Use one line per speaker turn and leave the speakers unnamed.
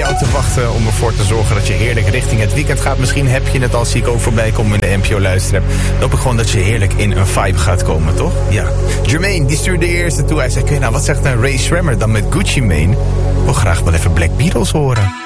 jou te wachten om ervoor te zorgen dat je heerlijk richting het weekend gaat. Misschien heb je het al, zie ik ook voorbij komen in de NPO luisterapp. Dan hoop ik gewoon dat je heerlijk in een vibe gaat komen, toch? Ja. Jermaine, die stuurde de eerste toe. Hij zei, wat zegt een Ray Schrammer dan met Gucci Mane? Ik wil graag wel even Black Beatles horen.